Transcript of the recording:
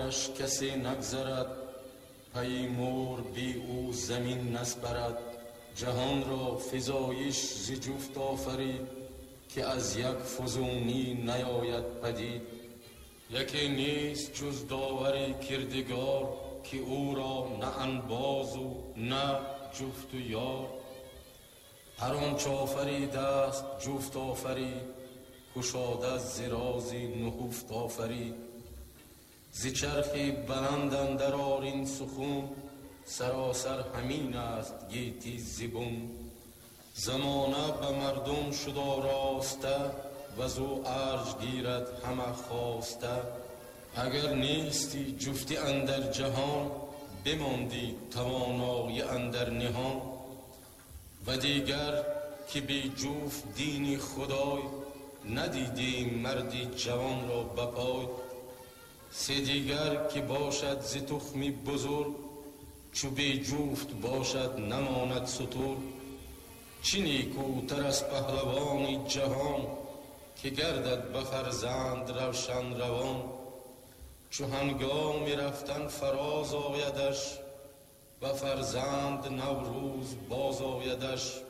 کنارش کسی نگذرد، پی مور بی او زمین نسپرد. جهان را فزایش ز جفت آفرید، که از یک فزونی نیاید پدید. یکی نیست جز داوری کردگار، که او را نه انباز و نه جفت و یار. هر آنچ آفریده است جفت آفرید، گشاده ز رازی نهفت آفرید. ز چرخی بلند اندر آرین سخون، سراسر همین است گیتی زبون. زمانه به مردم شد آراسته، وزو ارج گیرد همه خواسته. اگر نیستی جفتی اندر جهان، بماندی توانایی اندر نهان. و دیگر که بی جفت دین خدای، ندیدیم مردی جوان را بپای. سه دیگر که باشد ز تخمی بزرگ، چو بی جفت باشد نماند ستور. چه نیکوتر از پهلوان جهان، که گردد به فرزند روشن روان. چو هنگام رفتن فراز آیدش، و فرزند نوروز باز آیدش.